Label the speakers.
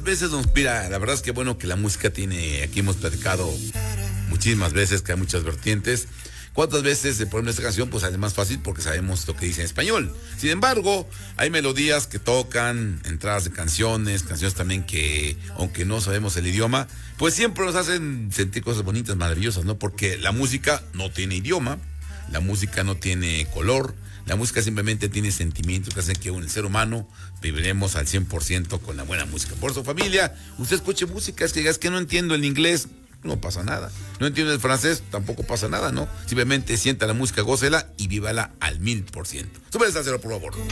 Speaker 1: veces nos mira, la verdad es que bueno que la música tiene, aquí hemos platicado muchísimas veces que hay muchas vertientes. ¿Cuántas veces se pone esta canción? Pues es más fácil porque sabemos lo que dice en español. Sin embargo, hay melodías que tocan, entradas de canciones también que, aunque no sabemos el idioma, pues siempre nos hacen sentir cosas bonitas, maravillosas, ¿no? Porque la música no tiene idioma, la música no tiene color, la música simplemente tiene sentimientos que hacen que el ser humano viviremos al 100% con la buena música. Por su familia, usted escuche música, es que no entiendo el inglés. No pasa nada. No entiende el francés, tampoco pasa nada, ¿no? Simplemente sienta la música, gócela y vívala al 1000%. Súbele al cero, por favor.